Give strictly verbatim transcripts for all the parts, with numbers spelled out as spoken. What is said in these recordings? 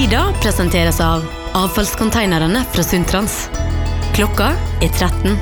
Ida presenteres av avfallskonteinerne fra Sundtrans. Klokka er tretten.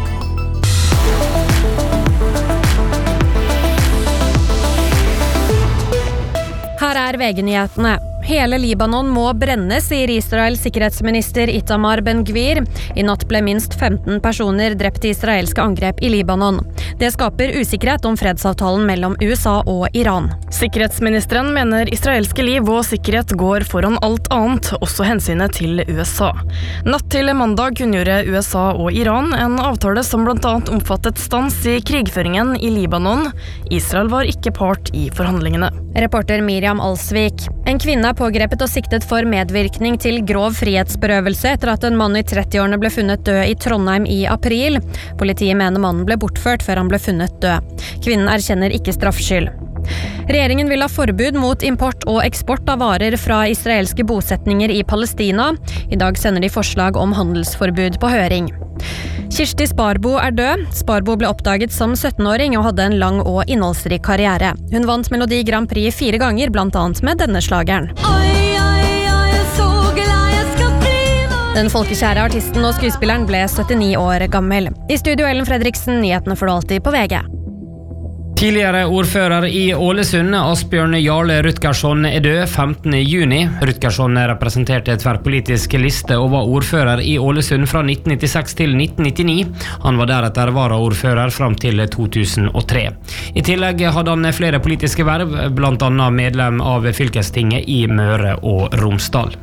Her er V G-nyhetene. Hele Libanon må brennes, sier Israels sikkerhetsminister Itamar Ben-Gvir. I natt ble minst femten personer drept i israelske angrep i Libanon. Det skaper usikkerhet om fredsavtalen mellom U S A og Iran. Sikkerhetsministeren mener israelske liv og sikkerhet går foran alt annet, også hensynet til U S A. Natt til mandag kunngjorde U S A og Iran en avtale som blant annet omfattet stans i krigføringen i Libanon. Israel var ikke part i forhandlingene. Reporter Miriam Alsvik. En kvinne er pågrepet og siktet for medvirkning til grov frihetsberøvelse etter at en mann i trettiårene ble funnet død i Trondheim i april. Politiet mener mannen ble bortført før han ble funnet død. Kvinnen erkjenner ikke straffskyld. Regjeringen vil ha forbud mot import og eksport av varer fra israelske bosetninger i Palestina. I dag sender de forslag om handelsforbud på høring. Kirsti Sparbo er død. Sparbo ble oppdaget som syttenåring og hadde en lang og innholdsrik karriere. Hun vant Melodi Grand Prix fire ganger, blant annet med denne slageren. Oi, oi, oi, så glad jeg skal bli nå. Den folkekjære artisten og skuespilleren ble syttini år gammel. I studio Ellen Fredriksen, nyhetene får du alltid på V G. Tidligere ordfører i Ålesund, Asbjørn Jarle Rutgersson, er død femtende juni. Rutgersson representerte tverrpolitisk liste og var ordfører i Ålesund fra nitten nittiseks til nitten nittini. Han var deretter varaordfører fram til to tusen og tre. I tillegg hadde han flere politiske verv, blant annet medlem av fylkestinget i Møre og Romsdal.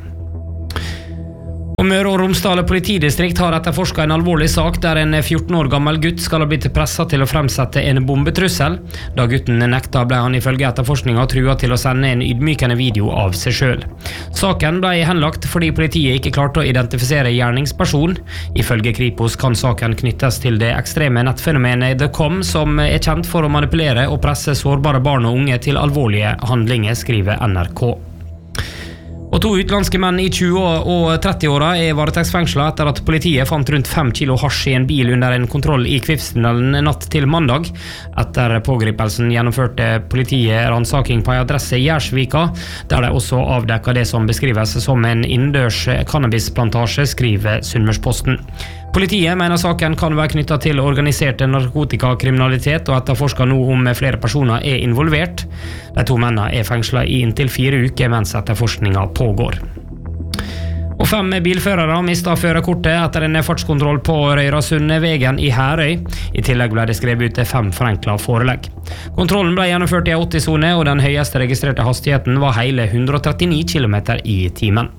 Og Møre og Romsdal politidistrikt har etterforsket en alvorlig sak der en fjorten år gammel gutt skal ha blitt presset til å fremsette en bombetrussel. Da gutten nekta ble han ifølge etterforskninga truet til å sende en ydmykende video av seg selv. Saken ble henlagt fordi politiet ikke klarte å identifisere gjerningsperson. Ifølge Kripos kan saken knyttes til det ekstreme nettfenomenet The Com, som er kjent for å manipulere og presse sårbare barn og unge til alvorlige handlinger, skriver N R K. Og to utenlandske menn i tjue- og tretti-åra er varetektsfengslet etter at politiet fant rundt fem kilo hasj i en bil under en kontroll i Kvivstunnelen natt til mandag. Etter pågripelsen gjennomførte politiet ransaking på en adresse i Gjersvika, der de også avdekket det som beskrives som en innendørs cannabisplantasje, skriver Sunnmørsposten. Politiet mener saken kan være knyttet til organisert narkotikakriminalitet og etterforsker nå om flere personer er involvert. De to mennene er fengslet i inntil fire uker mens etterforskningen pågår. Og fem bilførere mistet førerkortet etter en fartskontroll på Røyrasundvegen i Herøy. I tillegg ble det skrevet ut fem forenklet forelegg. Kontrollen ble gjennomført i åtti-sone, og den høyeste registrerte hastigheten var hele hundre og trettini kilometer i timen.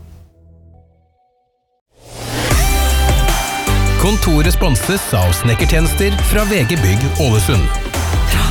Kontoret sponses av snekkertjenester fra V G Bygg Ålesund.